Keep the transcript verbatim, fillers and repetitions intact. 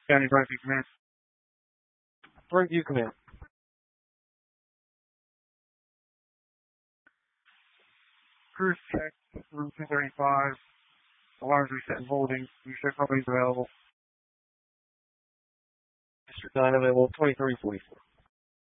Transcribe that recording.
County Brightview Command. Brightview Command. Cruise check, room two thirty-five. Alarms reset and holding. You show companies available. District nine available, twenty-three forty-four.